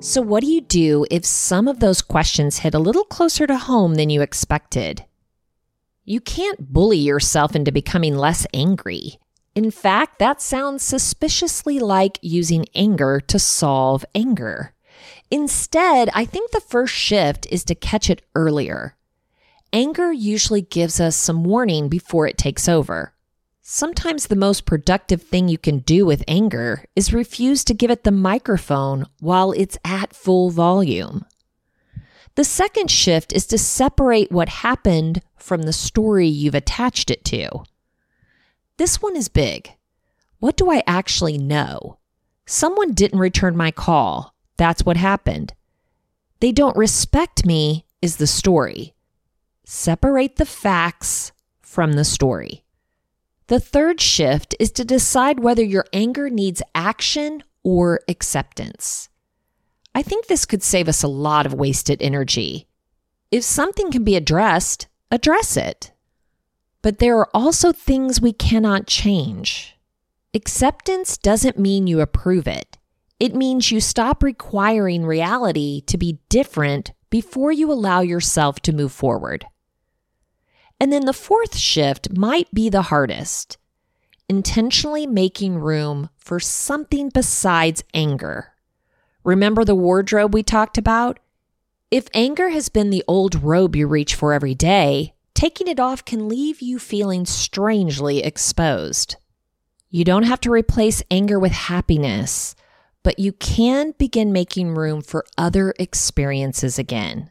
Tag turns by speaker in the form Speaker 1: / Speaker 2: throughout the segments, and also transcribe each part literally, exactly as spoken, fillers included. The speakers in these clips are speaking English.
Speaker 1: So what do you do if some of those questions hit a little closer to home than you expected? You can't bully yourself into becoming less angry. In fact, that sounds suspiciously like using anger to solve anger. Instead, I think the first shift is to catch it earlier. Anger usually gives us some warning before it takes over. Sometimes the most productive thing you can do with anger is refuse to give it the microphone while it's at full volume. The second shift is to separate what happened from the story you've attached it to. This one is big. What do I actually know? Someone didn't return my call. That's what happened. They don't respect me is the story. Separate the facts from the story. The third shift is to decide whether your anger needs action or acceptance. I think this could save us a lot of wasted energy. If something can be addressed, address it. But there are also things we cannot change. Acceptance doesn't mean you approve it. It means you stop requiring reality to be different before you allow yourself to move forward. And then the fourth shift might be the hardest. Intentionally making room for something besides anger. Remember the wardrobe we talked about? If anger has been the old robe you reach for every day, taking it off can leave you feeling strangely exposed. You don't have to replace anger with happiness, but you can begin making room for other experiences again.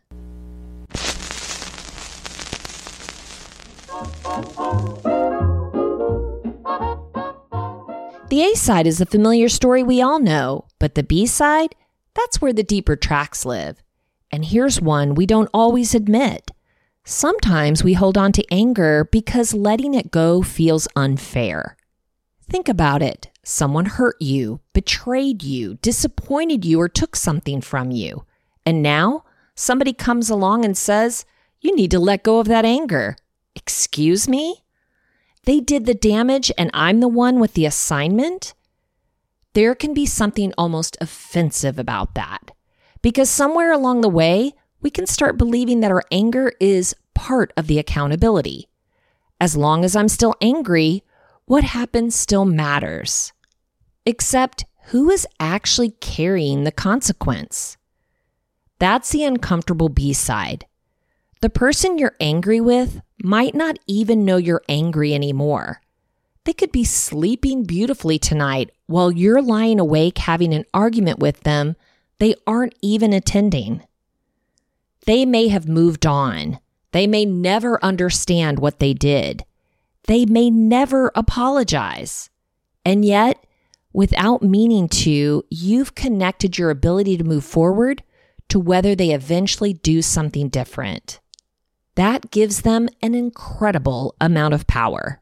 Speaker 1: The A side is a familiar story we all know, but the B side, that's where the deeper tracks live. And here's one we don't always admit. Sometimes we hold on to anger because letting it go feels unfair. Think about it. Someone hurt you, betrayed you, disappointed you, or took something from you. And now somebody comes along and says, you need to let go of that anger. Excuse me? They did the damage and I'm the one with the assignment? There can be something almost offensive about that. Because somewhere along the way, we can start believing that our anger is part of the accountability. As long as I'm still angry, what happens still matters. Except who is actually carrying the consequence? That's the uncomfortable B side. The person you're angry with might not even know you're angry anymore. They could be sleeping beautifully tonight while you're lying awake having an argument with them they aren't even attending. They may have moved on. They may never understand what they did. They may never apologize. And yet, without meaning to, you've connected your ability to move forward to whether they eventually do something different. That gives them an incredible amount of power.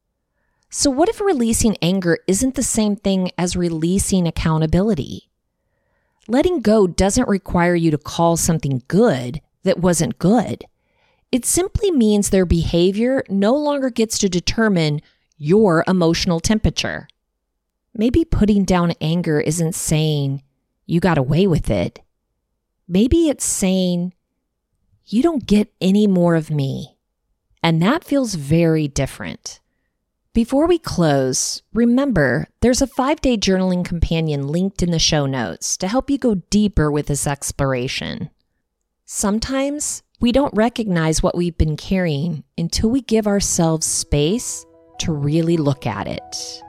Speaker 1: So what if releasing anger isn't the same thing as releasing accountability? Letting go doesn't require you to call something good that wasn't good. It simply means their behavior no longer gets to determine your emotional temperature. Maybe putting down anger isn't saying you got away with it. Maybe it's saying you don't get any more of me. And that feels very different. Before we close, remember there's a five-day journaling companion linked in the show notes to help you go deeper with this exploration. Sometimes we don't recognize what we've been carrying until we give ourselves space to really look at it.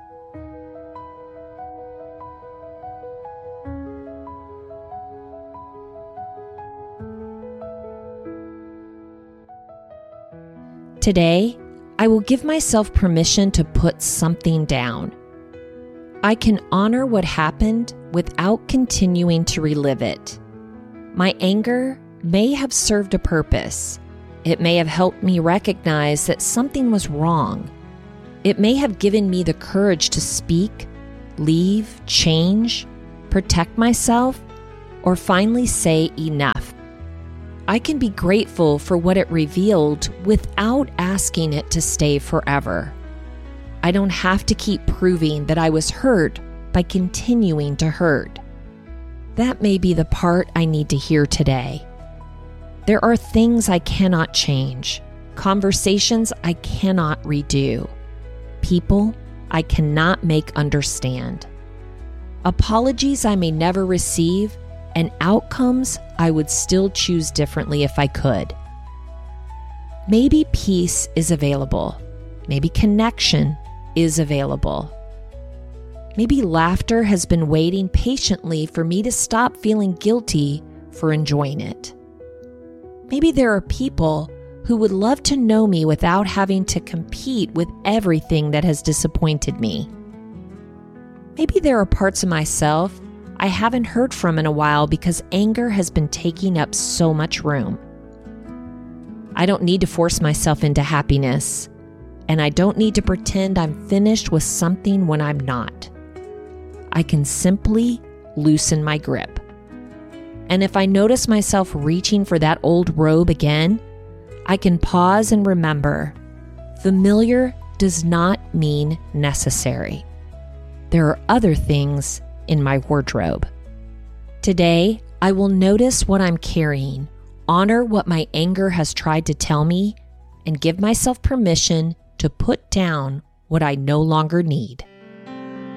Speaker 1: Today, I will give myself permission to put something down. I can honor what happened without continuing to relive it. My anger may have served a purpose. It may have helped me recognize that something was wrong. It may have given me the courage to speak, leave, change, protect myself, or finally say enough. I can be grateful for what it revealed without asking it to stay forever. I don't have to keep proving that I was hurt by continuing to hurt. That may be the part I need to hear today. There are things I cannot change, conversations I cannot redo, people I cannot make understand, apologies I may never receive, and outcomes I would still choose differently if I could. Maybe peace is available. Maybe connection is available. Maybe laughter has been waiting patiently for me to stop feeling guilty for enjoying it. Maybe there are people who would love to know me without having to compete with everything that has disappointed me. Maybe there are parts of myself I haven't heard from in a while because anger has been taking up so much room. I don't need to force myself into happiness, and I don't need to pretend I'm finished with something when I'm not. I can simply loosen my grip. And if I notice myself reaching for that old robe again, I can pause and remember, familiar does not mean necessary. There are other things in my wardrobe. Today, I will notice what I'm carrying, honor what my anger has tried to tell me, and give myself permission to put down what I no longer need.